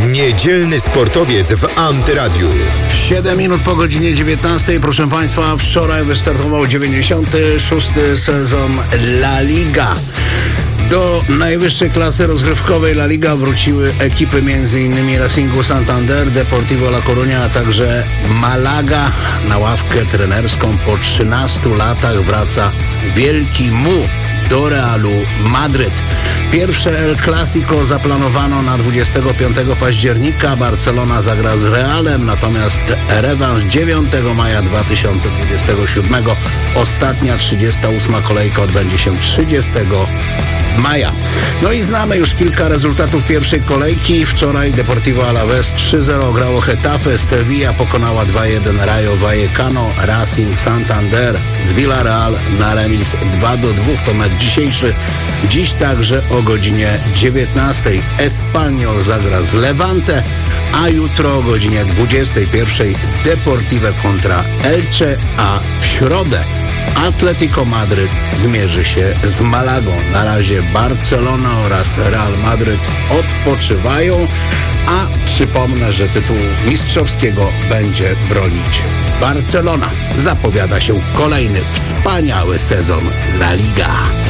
Niedzielny sportowiec w Antyradiu. 7 minut po godzinie 19. Proszę Państwa, wczoraj wystartował 96. sezon La Liga. Do najwyższej klasy rozgrywkowej La Liga wróciły ekipy m.in. Racingu Santander, Deportivo La Coruña, a także Malaga. Na ławkę trenerską po 13 latach wraca wielki Mu do Realu Madryt. Pierwsze El Clasico zaplanowano na 25 października. Barcelona zagra z Realem, natomiast rewanż 9 maja 2027. Ostatnia 38. kolejka odbędzie się 30 maja. No i znamy już kilka rezultatów pierwszej kolejki. Wczoraj Deportivo Alavés 3-0 grało Getafe, Sevilla pokonała 2-1 Rayo Vallecano, Racing Santander z Villarreal na remis 2-2. To mecz dzisiejszy. Dziś także o godzinie 19 Espanyol zagra z Levante, a jutro o godzinie 21 Deportivo kontra Elche, a w środę Atletico Madryt zmierzy się z Malagą. Na razie Barcelona oraz Real Madryt odpoczywają, a przypomnę, że tytułu mistrzowskiego będzie bronić Barcelona. Zapowiada się kolejny wspaniały sezon La Liga.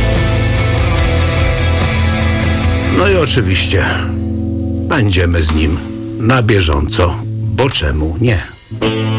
No i oczywiście będziemy z nim na bieżąco, bo czemu nie?